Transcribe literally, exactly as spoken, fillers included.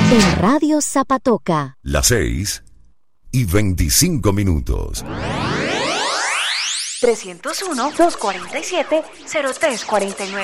En Radio Zapatoca. Las seis y veinticinco minutos. tres cero uno, dos cuatro siete, cero tres cuatro nueve.